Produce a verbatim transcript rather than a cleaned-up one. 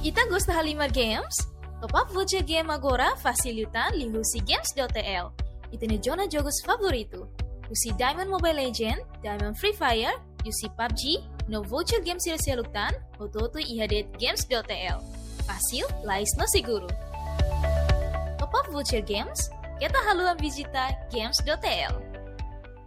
Ita gosta Halima Games? Top up voucher game agora facilitan lihusi games.tl. Ita ne zona jogos favorito. Usi Diamond Mobile Legend, Diamond Free Fire, usi P U B G, no voucher game sila-silutan, ototo ihadet games.tl. Fasil, lais no seguro. Top up voucher games, kita haluan visita games.tl.